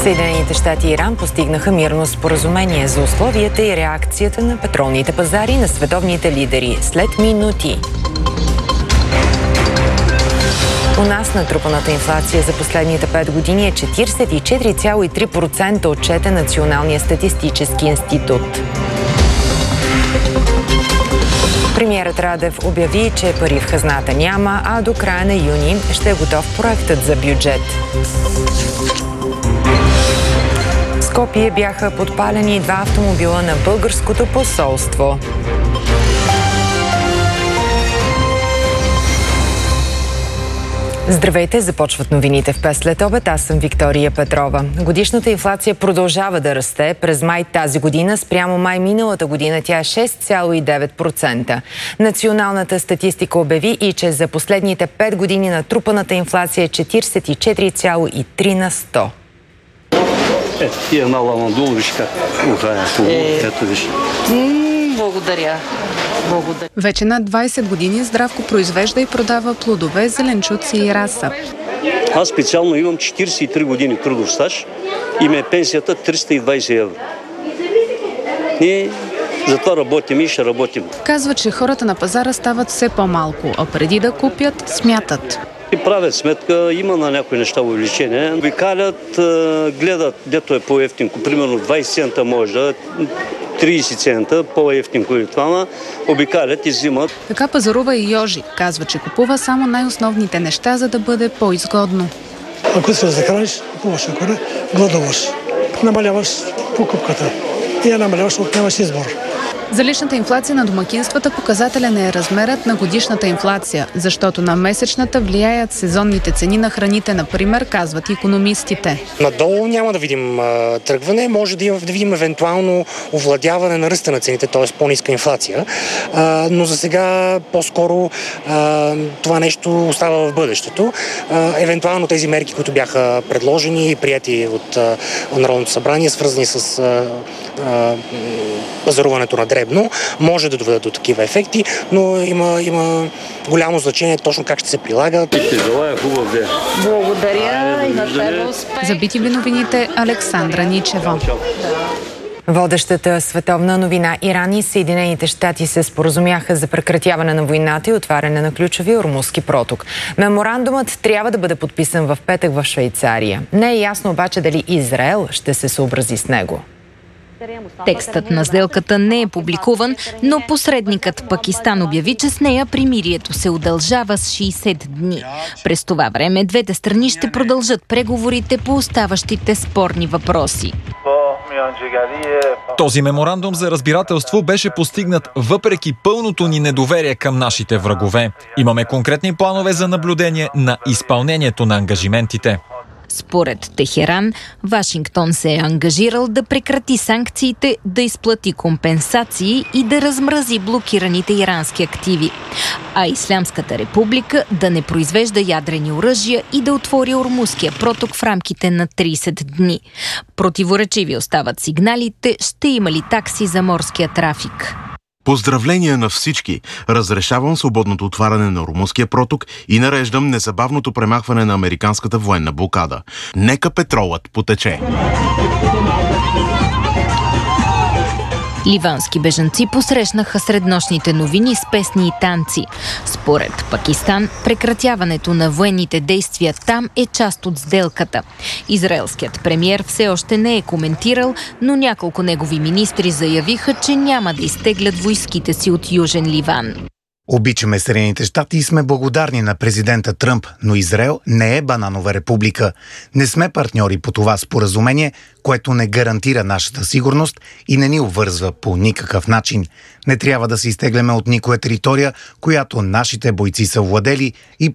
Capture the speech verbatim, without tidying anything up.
Съединените щати и Иран постигнаха мирно споразумение за условията и реакцията на петролните пазари на световните лидери след минути. У нас натрупаната инфлация за последните пет години е четиридесет и четири цяло и три процента, отчете Националния статистически институт. Премиерът Радев обяви, че пари в хазната няма, а до края на юни ще е готов проектът за бюджет. В Скопие бяха подпалени два автомобила на българското посолство. Здравейте, започват новините в пет след обед. Аз съм Виктория Петрова. Годишната инфлация продължава да расте. През май тази година спрямо май миналата година тя е шест цяло и девет процента. Националната статистика обяви и че за последните пет години натрупаната инфлация е четиридесет и четири цяло и три на сто. Е, и една ламандула, виж как ухая хубаво. Ето виж. Благодаря. Благодаря. Вече над двайсет години Здравко произвежда и продава плодове, зеленчуци и раса. Аз специално имам четиридесет и три години трудов стаж и ме е пенсията триста и двайсет евро. И затова работим и ще работим. Казва, че хората на пазара стават все по-малко, а преди да купят, смятат. И правят сметка, има на някои неща увеличение. Викалят, гледат, дето е по-ефтинко, примерно двайсет цента може да, трийсет цента, по-ефтинко или това, обикалят и взимат. Така пазарува и Йожи. Казва, че купува само най-основните неща, за да бъде по-изгодно. Ако се захраниш, купуваш, ако не, гладуваш. Намаляваш покупката и я намаляваш, отнемаш избор. За личната инфлация на домакинствата показателен е размерът на годишната инфлация, защото на месечната влияят сезонните цени на храните, например, казват икономистите. Надолу няма да видим а, тръгване, може да, да видим евентуално овладяване на ръста на цените, т.е. по-ниска инфлация, а, но за сега по-скоро а, това нещо остава в бъдещето. А, евентуално тези мерки, които бяха предложени и прияти от а, Народното събрание, свързани с а, а, пазаруването на дребно, може да доведат до такива ефекти, но има, има голямо значение точно как ще се прилагат. Ти желая хубав ден. Благодаря и на тебе успех. За Бити Ви новините, Александра Ничева. Водещата световна новина: Иран и Съединените щати се споразумяха за прекратяване на войната и отваряне на ключови Ормузски проток. Меморандумът трябва да бъде подписан в петък в Швейцария. Не е ясно обаче дали Израел ще се съобрази с него. Текстът на сделката не е публикуван, но посредникът Пакистан обяви, че с нея примирието се удължава с шейсет дни. През това време двете страни ще продължат преговорите по оставащите спорни въпроси. Този меморандум за разбирателство беше постигнат въпреки пълното ни недоверие към нашите врагове. Имаме конкретни планове за наблюдение на изпълнението на ангажиментите. Според Техеран, Вашингтон се е ангажирал да прекрати санкциите, да изплати компенсации и да размрази блокираните ирански активи. А Ислямската република да не произвежда ядрени оръжия и да отвори Ормузския проток в рамките на трийсет дни. Противоречиви остават сигналите, ще има ли такси за морския трафик. Поздравления на всички! Разрешавам свободното отваряне на Ормузския проток и нареждам незабавното премахване на американската военна блокада. Нека петролът потече! Ливански бежанци посрещнаха среднощните новини с песни и танци. Според Пакистан, прекратяването на военните действия там е част от сделката. Израелският премиер все още не е коментирал, но няколко негови министри заявиха, че няма да изтеглят войските си от Южен Ливан. Обичаме Съединените щати и сме благодарни на президента Тръмп, но Израел не е бананова република. Не сме партньори по това споразумение, което не гарантира нашата сигурност и не ни обвързва по никакъв начин. Не трябва да се изтегляме от никоя територия, която нашите бойци са владели и